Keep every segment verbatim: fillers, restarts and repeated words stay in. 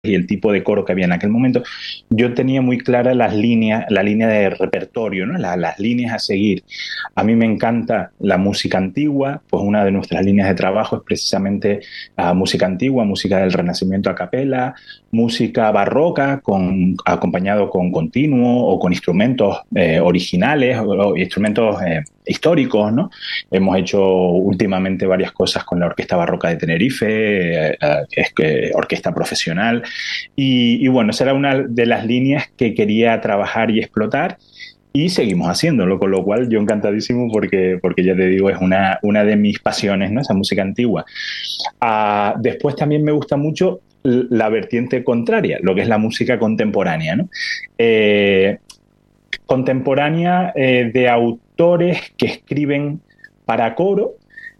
y el tipo de coro que había en aquel momento, yo tenía muy clara las líneas, la línea de repertorio, ¿no? La, las líneas a seguir. A mí me encanta la música antigua, pues una de nuestras líneas de trabajo es precisamente uh, música antigua, música del Renacimiento a capela, música barroca con, acompañado con continuo o con instrumentos eh, originales o, o instrumentos eh, históricos, ¿no? Hemos hecho últimamente varias cosas con la Orquesta Barroca de Tenerife, eh, eh, que es que, orquesta profesional, y, y bueno, esa era una de las líneas que quería trabajar y explotar. Y seguimos haciéndolo, con lo cual yo encantadísimo porque, porque ya te digo, es una, una de mis pasiones, ¿no? Esa música antigua. Uh, después también me gusta mucho la vertiente contraria, lo que es la música contemporánea, ¿no? Eh, contemporánea eh, de autores que escriben para coro,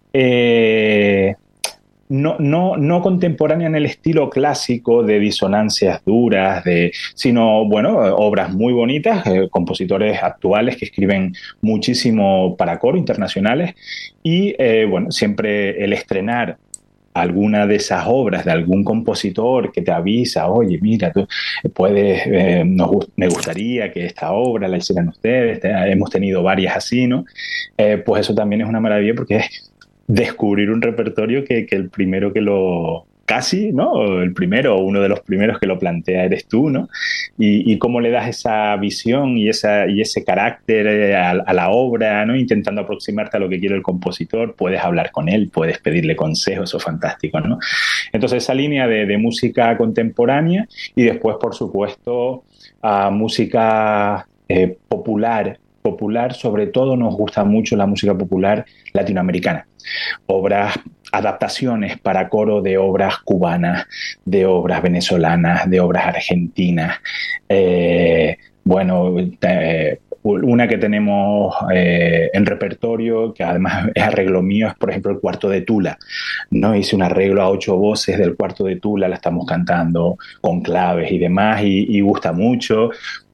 eh, no, no, no contemporánea en el estilo clásico de disonancias duras, de, sino, bueno, obras muy bonitas, eh, compositores actuales que escriben muchísimo para coro, internacionales, y, eh, bueno, siempre el estrenar alguna de esas obras de algún compositor que te avisa, oye, mira, tú puedes, eh, nos, me gustaría que esta obra la hicieran ustedes, te, hemos tenido varias así, ¿no? Eh, pues eso también es una maravilla porque es descubrir un repertorio que, que el primero que lo, casi, ¿no? El primero o uno de los primeros que lo plantea eres tú, ¿no? Y, y cómo le das esa visión y, esa, y ese carácter a, a la obra, ¿no? Intentando aproximarte a lo que quiere el compositor, puedes hablar con él, puedes pedirle consejos, eso es fantástico, ¿no? Entonces esa línea de, de música contemporánea y después, por supuesto, a música eh, popular, popular, sobre todo nos gusta mucho la música popular latinoamericana. Obras, adaptaciones para coro de obras cubanas, de obras venezolanas, de obras argentinas. Eh, bueno, eh, una que tenemos eh, en repertorio, que además es arreglo mío, es por ejemplo el Cuarto de Tula, ¿no? Hice un arreglo a ocho voces del Cuarto de Tula, la estamos cantando con claves y demás, y, y gusta mucho.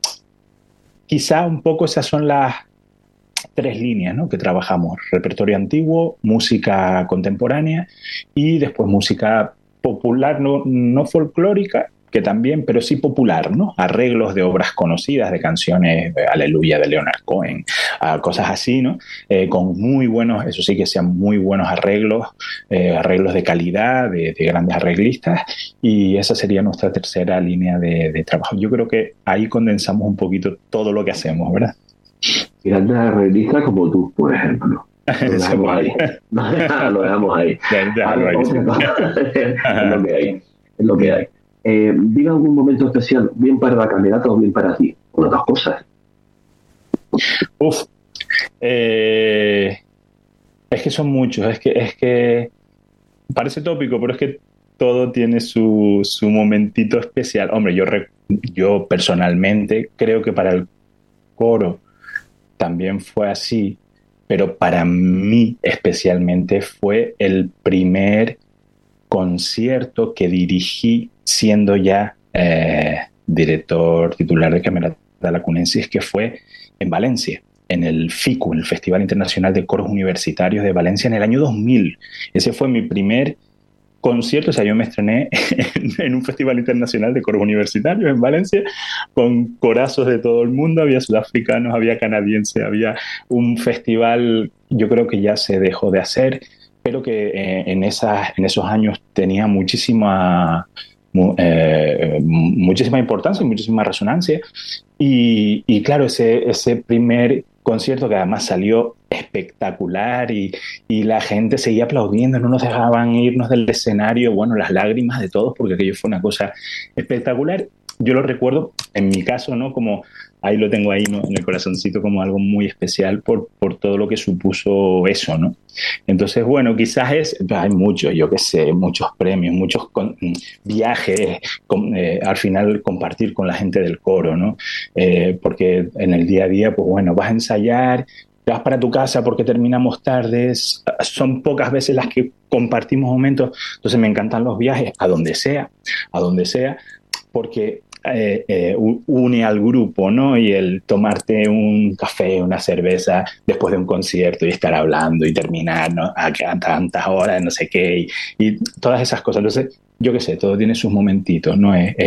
Quizá un poco esas son las tres líneas, ¿no? Que trabajamos: repertorio antiguo, música contemporánea y después música popular, no, no folclórica, que también, pero sí popular, ¿no? Arreglos de obras conocidas, de canciones, de Aleluya de Leonard Cohen, uh, cosas así, ¿no? Eh, con muy buenos, eso sí que sean muy buenos arreglos, eh, arreglos de calidad, de, de grandes arreglistas, y esa sería nuestra tercera línea de, de trabajo. Yo creo que ahí condensamos un poquito todo lo que hacemos, ¿verdad? Grandes arreglistas como tú, por ejemplo. Lo dejamos ahí. Lo dejamos ahí. Vale, otra cosa. Es lo que hay. Es lo que hay. Eh, diga algún momento especial, bien para la candidata o bien para ti, con otras cosas. Uf. Eh, es que son muchos. Es que, es que parece tópico, pero es que todo tiene su, su momentito especial. Hombre, yo, yo personalmente creo que para el coro también fue así, pero para mí especialmente fue el primer concierto que dirigí siendo ya eh, director titular de Camerata Lacunensis, que fue en Valencia, en el FICU, en el Festival Internacional de Coros Universitarios de Valencia, en el año dos mil. Ese fue mi primer concierto, o sea, yo me estrené en, en un festival internacional de coros universitarios en Valencia, con corazos de todo el mundo, había sudafricanos, había canadienses, había un festival, yo creo que ya se dejó de hacer, pero que eh, en, esas, en esos años tenía muchísima, mu, eh, muchísima importancia y muchísima resonancia, y, y claro, ese, ese primer concierto que además salió espectacular y, y la gente seguía aplaudiendo, no nos dejaban irnos del escenario, bueno, las lágrimas de todos, porque aquello fue una cosa espectacular. Yo lo recuerdo, en mi caso, ¿no? Como ahí lo tengo ahí, ¿no? En el corazoncito, como algo muy especial por, por todo lo que supuso eso, ¿no? Entonces, bueno, quizás es, hay muchos, yo qué sé, muchos premios, muchos con, viajes, con, eh, al final compartir con la gente del coro, ¿no? Eh, porque en el día a día, pues bueno, vas a ensayar, te vas para tu casa porque terminamos tardes, son pocas veces las que compartimos momentos, entonces me encantan los viajes, a donde sea, a donde sea, porque eh, eh, une al grupo, ¿no? Y el tomarte un café, una cerveza después de un concierto y estar hablando y terminar, ¿no? A, a tantas horas, no sé qué, y, y todas esas cosas. Entonces, yo qué sé, todo tiene sus momentitos, ¿no? Es,